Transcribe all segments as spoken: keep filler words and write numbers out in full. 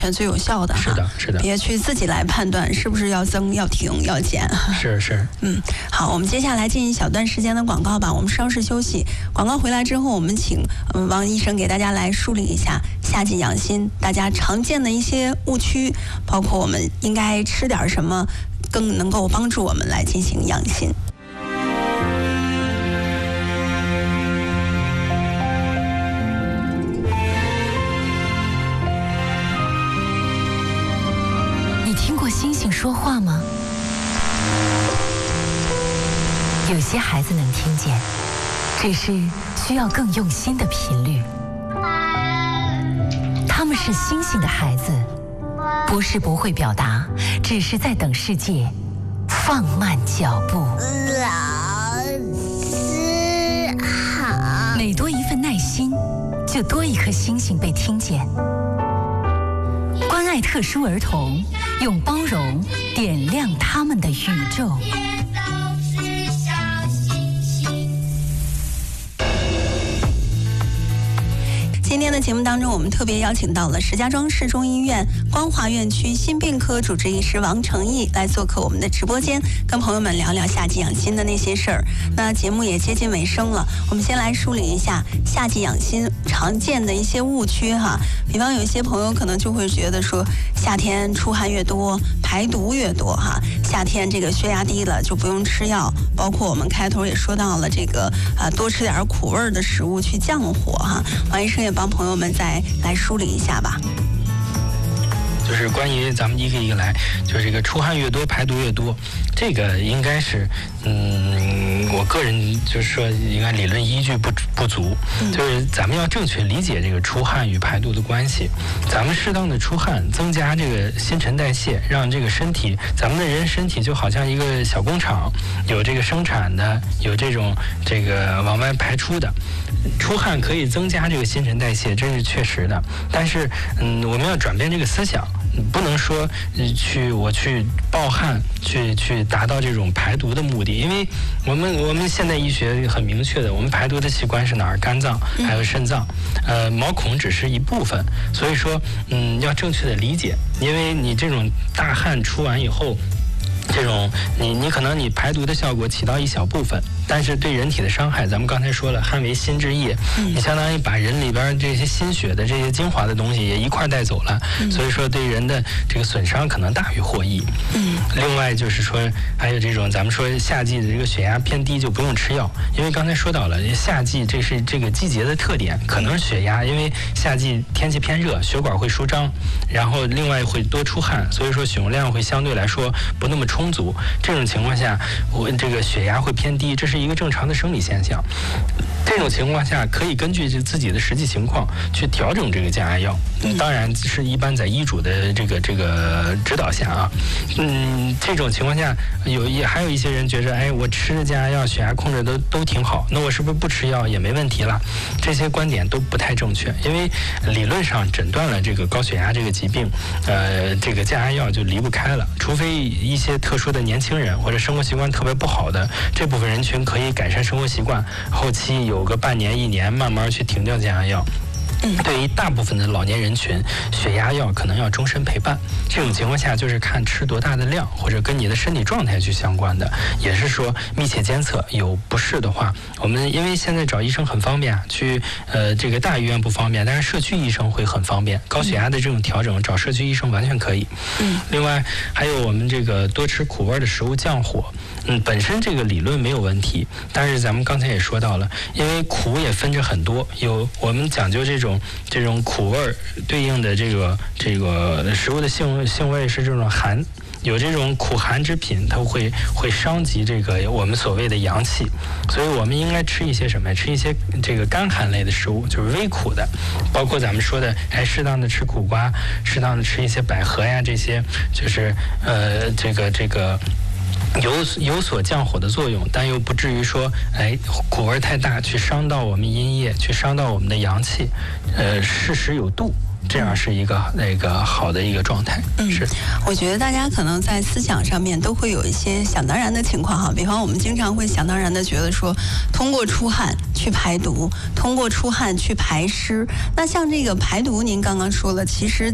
最有效的哈。 是的，是的。 别去自己来判断是不是要增、要停、要减。 是是。 嗯，好，我们接下来进一小段时间的广告吧。我们稍事休息，广告回来之后，我们请嗯王医生给大家来梳理一下夏季养心大家常见的一些误区，包括我们应该吃点什么，更能够帮助我们来进行养心。 你听过星星说话吗？有些孩子能听见，只是需要更用心的频率。他们是星星的孩子，不是不会表达，只是在等世界放慢脚步。 老师好。 每多一份耐心，就多一颗星星被听见。关爱特殊儿童，用包容点亮他们的宇宙。 今天的节目当中，我们特别邀请到了石家庄市中医院光华院区心病科主治医师王成义来做客我们的直播间，跟朋友们聊聊夏季养心的那些事儿。那节目也接近尾声了，我们先来梳理一下夏季养心常见的一些误区哈。比方有一些朋友可能就会觉得说，夏天出汗越多，排毒越多哈，夏天这个血压低了就不用吃药，包括我们开头也说到了这个啊，多吃点苦味的食物去降火哈。王医生也帮朋友们再来梳理一下吧。 就是关于咱们一个一个来，就是这个出汗越多排毒越多，这个应该是，嗯，我个人就是说，应该理论依据不不足，就是咱们要正确理解这个出汗与排毒的关系。咱们适当的出汗，增加这个新陈代谢，让这个身体，咱们的人身体就好像一个小工厂，有这个生产的，有这种这个往外排出的。出汗可以增加这个新陈代谢，这是确实的。但是，嗯，我们要转变这个思想，不能说去我去暴汗，去去达到这种排毒的目的。因为我们我们现代医学很明确的，我们排毒的器官是哪儿？肝脏还有肾脏，呃，毛孔只是一部分。所以说，嗯，要正确的理解，因为你这种大汗出完以后。这种你你可能你排毒的效果起到一小部分，但是对人体的伤害，咱们刚才说了，汗为心之液，嗯、你相当于把人里边这些心血的这些精华的东西也一块带走了，嗯、所以说对人的这个损伤可能大于获益。嗯，另外就是说还有这种咱们说夏季的这个血压偏低就不用吃药，因为刚才说到了夏季这是这个季节的特点，可能血压因为夏季天气偏热，血管会舒张，然后另外会多出汗，所以说血容量会相对来说不那么充。充足，这种情况下，我这个血压会偏低，这是一个正常的生理现象。这种情况下，可以根据自己的实际情况去调整这个降压药。嗯、当然是一般在医嘱的这个这个指导下啊。嗯，这种情况下，有也还有一些人觉着，哎，我吃的降压药，血压控制都都挺好，那我是不是不吃药也没问题了？这些观点都不太正确，因为理论上诊断了这个高血压这个疾病，呃，这个降压药就离不开了，除非一些特殊的年轻人或者生活习惯特别不好的这部分人群可以改善生活习惯，后期有个半年一年慢慢去停掉降压药。对于大部分的老年人群，血压药可能要终身陪伴。这种情况下，就是看吃多大的量，或者跟你的身体状态去相关的。也是说密切监测，有不适的话，我们因为现在找医生很方便啊，去呃这个大医院不方便，但是社区医生会很方便。高血压的这种调整，找社区医生完全可以。嗯。另外还有我们这个多吃苦味的食物降火。嗯，本身这个理论没有问题，但是咱们刚才也说到了，因为苦也分着很多，有我们讲究这种这种苦味儿对应的这个这个食物的性性味是这种寒，有这种苦寒之品，它会会伤及这个我们所谓的阳气，所以我们应该吃一些什么？吃一些这个甘寒类的食物，就是微苦的，包括咱们说的，哎，适当的吃苦瓜，适当的吃一些百合呀，这些就是呃这个这个。有有所降火的作用，但又不至于说，哎，苦味太大，去伤到我们阴液，去伤到我们的阳气，呃，适时有度。这样是一个那个好的一个状态。嗯，是。 我觉得大家可能在思想上面都会有一些想当然的情况哈，比方我们经常会想当然的觉得说，通过出汗去排毒，通过出汗去排湿。那像这个排毒，您刚刚说了，其实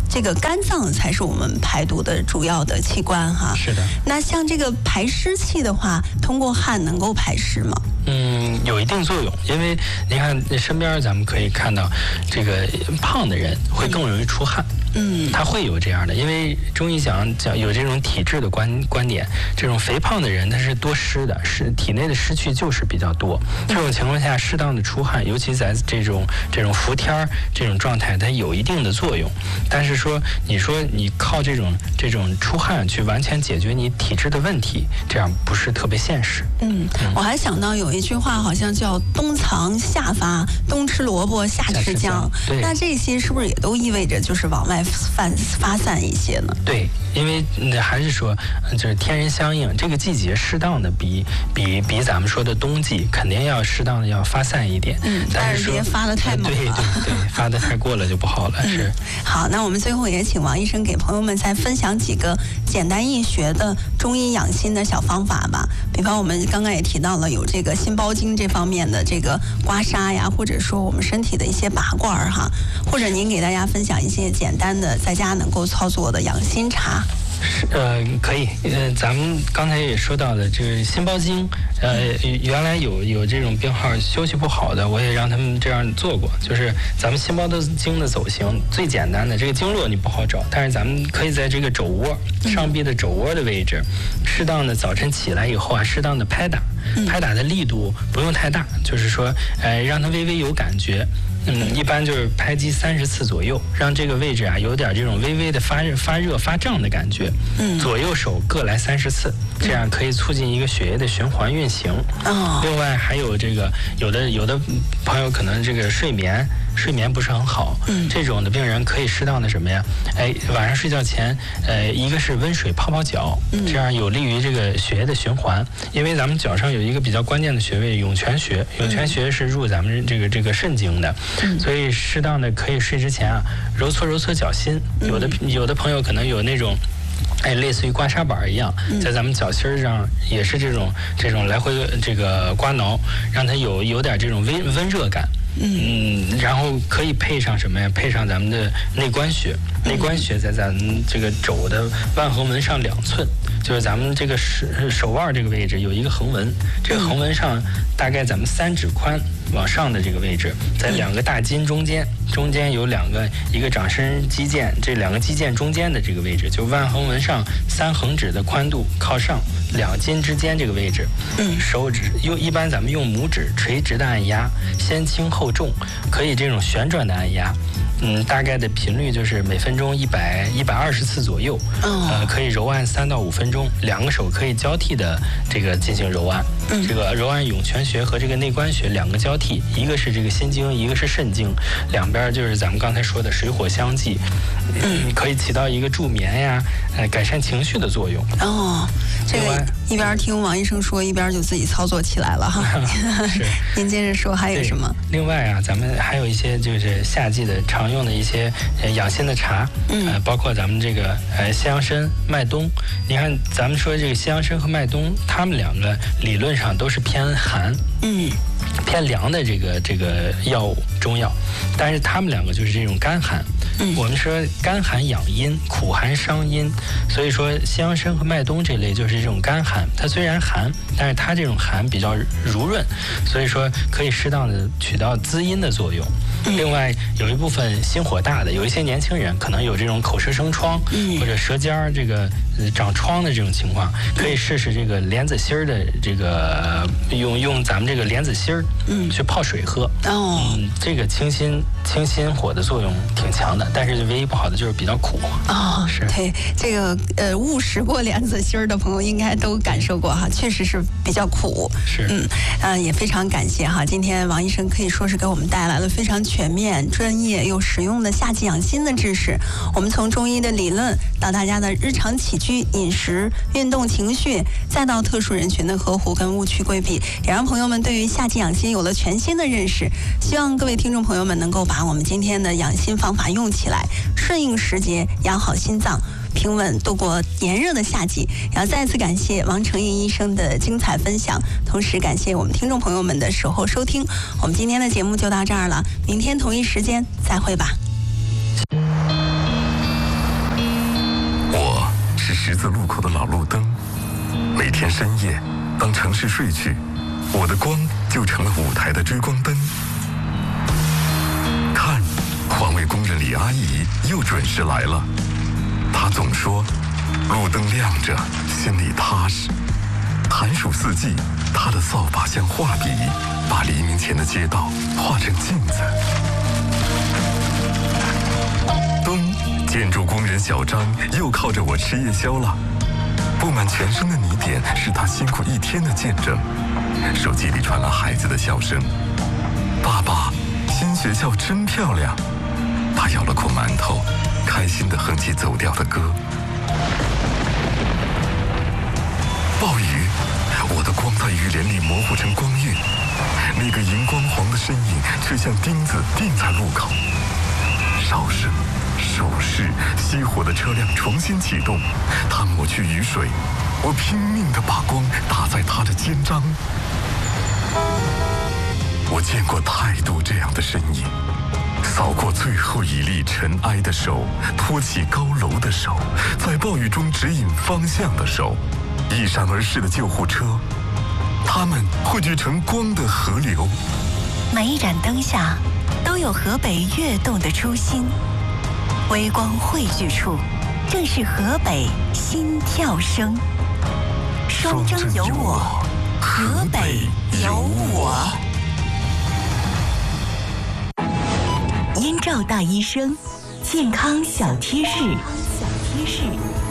这个肝脏才是我们排毒的主要的器官哈。 是的。 那像这个排湿气的话，通过汗能够排湿吗？ 嗯，有一定作用，因为你看身边咱们可以看到，这个胖的人会更容易出汗。嗯，他会有这样的，因为中医讲讲有这种体质的观观点，这种肥胖的人他是多湿的，是体内的湿气就是比较多。这种情况下，适当的出汗，尤其在这种这种伏天儿这种状态，它有一定的作用。但是说，你说你靠这种这种出汗去完全解决你体质的问题，这样不是特别现实。 嗯，嗯我还想到有一句话，好像叫“冬藏夏发”，冬吃萝卜，夏吃姜。 对， 那这些是不是也都意味着就是往外发发散一些呢？ 对，因为还是说就是天人相应，这个季节适当的比比比咱们说的冬季肯定要适当的要发散一点。 嗯，但是别发的太猛了。 对对对，发的太过了就不好了。是、嗯。 好，那我们最后也请王医生给朋友们再分享几个简单易学的中医养心的小方法吧。比方我们刚刚也提到了有这个心包经这方面的这个刮痧呀，或者说我们身体的一些拔罐哈，或者您给大家分享一些简单的在家能够操作的养心茶。 是呃，可以，呃，咱们刚才也说到的，这个心包经，呃，原来有有这种病号休息不好的，我也让他们这样做过，就是咱们心包的经的走形最简单的，这个经络你不好找，但是咱们可以在这个肘窝上臂的肘窝的位置，适当的早晨起来以后啊，适当的拍打，拍打的力度不用太大，就是说，呃，让它微微有感觉。嗯，一般就是拍击三十次左右，让这个位置啊有点这种微微的发热、发热、发胀的感觉。嗯，左右手各来三十次，这样可以促进一个血液的循环运行。哦。另外还有这个，有的有的朋友可能这个睡眠睡眠不是很好，嗯，这种的病人可以适当的什么呀？哎，晚上睡觉前，呃，一个是温水泡泡脚，这样有利于这个血液的循环。因为咱们脚上有一个比较关键的穴位——涌泉穴，涌泉穴是入咱们这个这个肾经的。所以适当的可以睡之前啊，揉搓揉搓脚心。有的有的朋友可能有那种，哎，类似于刮痧板一样，在咱们脚心上也是这种这种来回这个刮挠，让它有有点这种温温热感。嗯，然后可以配上什么呀？配上咱们的内关穴，内关穴在咱们这个肘的腕横纹上两寸，就是咱们这个手手腕这个位置有一个横纹，这个横纹上大概咱们三指宽往上的这个位置，在两个大筋中间，中间有两个一个掌伸肌腱，这两个肌腱中间的这个位置，就腕横纹上三横指的宽度靠上两筋之间这个位置。嗯，手指用一般咱们用拇指垂直的按压，先轻后重，可以这种旋转的按压。嗯，大概的频率就是每分钟一百一百二十次左右，哦、呃，可以揉按三到五分钟，两个手可以交替的这个进行揉按。嗯，这个揉按涌泉穴和这个内关穴两个交替，一个是这个心经，一个是肾经，两边就是咱们刚才说的水火相济，嗯，可以起到一个助眠呀，呃，改善情绪的作用。 哦，这个一边听王医生说，一边就自己操作起来了哈。是，您接着说还有什么？ 另外啊，咱们还有一些就是夏季的常用的一些呃养心的茶，嗯、呃，包括咱们这个呃西洋参、麦冬。你看，咱们说这个西洋参和麦冬，它们两个理论上都是偏寒，嗯，偏凉的这个这个药物中药，但是它们两个就是这种干寒。嗯，我们说干寒养阴，苦寒伤阴，所以说西洋参和麦冬这类就是这种干寒。它虽然寒，但是它这种寒比较濡润，所以说可以适当的起到滋阴的作用。另外有一部分心火大的，有一些年轻人可能有这种口舌生疮，嗯、或者舌尖儿这个、呃、长疮的这种情况，可以试试这个莲子心儿的这个用用咱们这个莲子心儿，嗯，去泡水喝。哦，嗯，这个清心清心火的作用挺强的，但是唯一不好的就是比较苦。 哦，是，对，这个呃误食过莲子心儿的朋友应该都感受过哈，确实是比较苦。 是， 嗯，呃，也非常感谢哈，今天王医生可以说是给我们带来了非常全面、专业又实用的夏季养心的知识。我们从中医的理论到大家的日常起居、饮食、运动、情绪，再到特殊人群的呵护跟误区规避，也让朋友们对于夏季养心有了全新的认识。希望各位听众朋友们能够把我们今天的养心方法用起来，顺应时节，养好心脏，平稳度过炎热的夏季。也要再次感谢王成义医生的精彩分享，同时感谢我们听众朋友们的守候收听。我们今天的节目就到这儿了，明天同一时间再会吧。 十字路口的老路灯。每天深夜，当城市睡去，我的光就成了舞台的追光灯。看，环卫工人李阿姨又准时来了。她总说，路灯亮着，心里踏实。寒暑四季，她的扫把像画笔，把黎明前的街道画成镜子。冬，建筑工人小张又靠着我吃夜宵了。布满全身的泥点是他辛苦一天的见证。手机里传来孩子的笑声：“爸爸，新学校真漂亮。”他咬了口馒头，开心地哼起走调的歌。暴雨，我的光在雨帘里模糊成光晕，那个荧光黄的身影却像钉子钉在路口。哨声、手势，熄火的车辆重新启动，他抹去雨水，我拼命地把光打在他的肩章。我见过太多这样的身影，扫过最后一粒尘埃的手，托起高楼的手，在暴雨中指引方向的手，一闪而逝的救护车，它们汇聚成光的河流。 每一盏灯下都有河北跃动的初心，微光汇聚处，正是河北心跳声。双征有我，河北有我。燕赵大医生，健康小贴士。小贴士。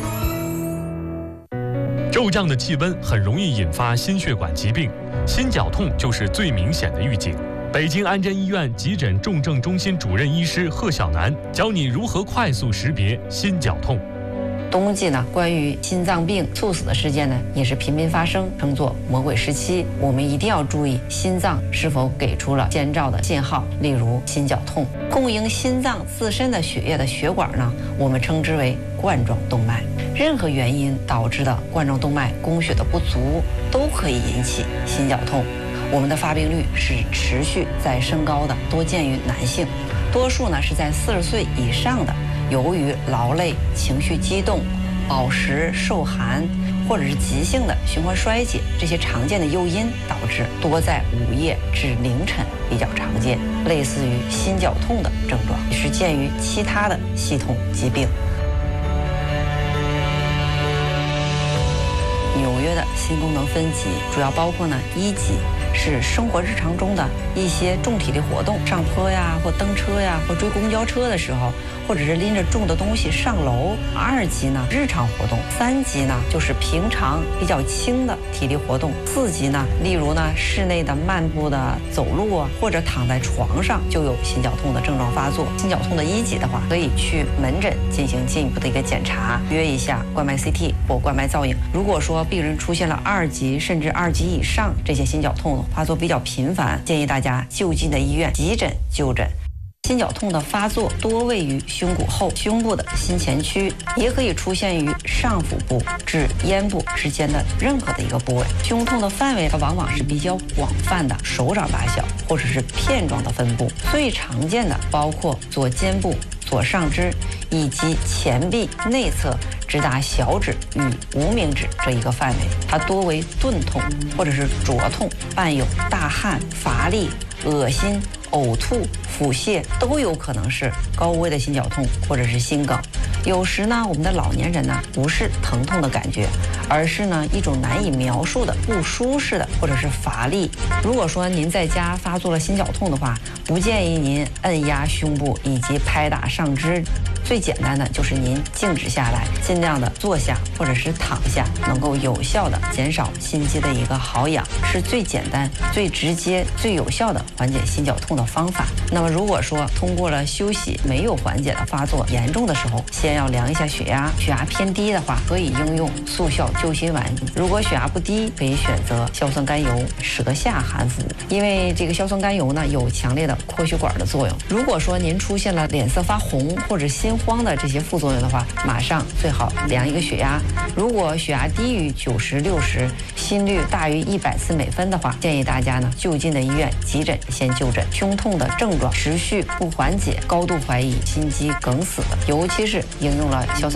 骤降的气温很容易引发心血管疾病，心绞痛就是最明显的预警。北京安贞医院急诊重症中心主任医师贺小楠教你如何快速识别心绞痛。 冬季呢，关于心脏病猝死的事件呢，也是频频发生，称作魔鬼时期。我们一定要注意心脏是否给出了先兆的信号，例如心绞痛。供应心脏自身的血液的血管呢，我们称之为冠状动脉。任何原因导致的冠状动脉供血的不足，都可以引起心绞痛。我们的发病率是持续在升高的，多见于男性，多数呢是在四十岁以上的。由于劳累、情绪激动、饱食受寒，或者是急性的循环衰竭这些常见的诱因，导致多在午夜至凌晨比较常见，类似于心绞痛的症状，也是见于其他的系统疾病。纽约的心功能分级主要包括呢，一级是生活日常中的一些重体力活动，上坡呀，或蹬车呀，或追公交车的时候，或者是拎着重的东西上楼。二级呢，日常活动。三级呢，就是平常比较轻的体力活动。四级呢，例如呢，室内的漫步的走路啊，或者躺在床上就有心绞痛的症状发作。心绞痛的一级的话，可以去门诊进行进一步的一个检查，约一下冠脉 C T 或冠脉造影。如果说病人出现了二级甚至二级以上这些心绞痛发作比较频繁，建议大家就近的医院急诊就诊。心绞痛的发作多位于胸骨后、胸部的心前区，也可以出现于上腹部至咽部之间的任何的一个部位。胸痛的范围它往往是比较广泛的，手掌大小或者是片状的分布。最常见的包括左肩部、左上肢以及前臂内侧直达小指与无名指这一个范围。它多为钝痛或者是灼痛，伴有大汗、乏力、恶心、呕吐、腹泻，都有可能是高危的心绞痛或者是心梗。有时呢，我们的老年人呢，不是疼痛的感觉，而是呢一种难以描述的不舒适的或者是乏力。如果说您在家发作了心绞痛的话，不建议您按压胸部以及拍打上肢。最简单的就是您静止下来，尽量的坐下或者是躺下，能够有效的减少心肌的一个耗氧，是最简单、最直接、最有效的缓解心绞痛的方法。那么如果说通过了休息没有缓解的发作严重的时候，先要量一下血压，血压偏低的话，可以应用速效救心丸；如果血压不低，可以选择硝酸甘油舌下含服，因为这个硝酸甘油呢有强烈的扩血管的作用。如果说您出现了脸色发红或者心慌的这些副作用的话，马上最好量一个血压。如果血压低于九十、六十，心率大于一百次每分的话，建议大家呢就近的医院急诊先就诊。胸痛的症状持续不缓解，高度怀疑心肌梗死了，尤其是应用了硝酸